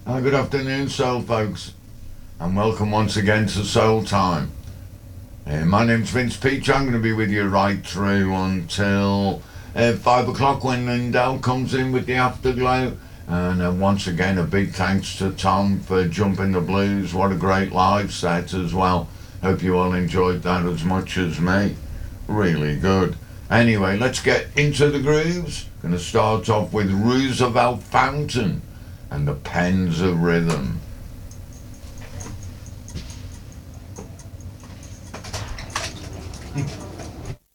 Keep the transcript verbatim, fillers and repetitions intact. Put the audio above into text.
Uh, good afternoon, Soul folks, and welcome once again to Soul Time. Uh, my name's Vince Peach. I'm going to be with you right through until uh, five o'clock when Lindell comes in with the Afterglow. And uh, once again, a big thanks to Tom for Jumping the Blues. What a great live set as well. Hope you all enjoyed that as much as me. Really good. Anyway, let's get into the grooves. Going to start off with Roosevelt Fountain and the Pens of Rhythm.